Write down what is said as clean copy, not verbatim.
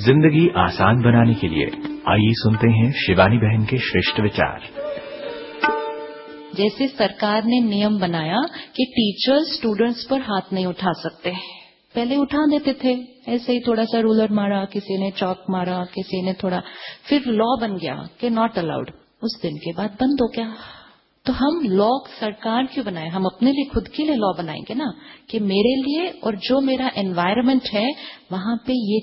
जिंदगी आसान बनाने के लिए आइए सुनते हैं शिवानी बहन के श्रेष्ठ विचार। जैसे सरकार ने नियम बनाया कि टीचर्स स्टूडेंट्स पर हाथ नहीं उठा सकते, पहले उठा देते थे, ऐसे ही थोड़ा सा रूलर मारा, किसी ने चौक मारा, किसी ने थोड़ा, फिर लॉ बन गया कि नॉट अलाउड। उस दिन के बाद बंद हो गया। तो हम लॉ सरकार क्यों बनाए? हम अपने लिए, खुद के लिए लॉ बनाएंगे ना, कि मेरे लिए और जो मेरा एनवायरनमेंट है वहां पे ये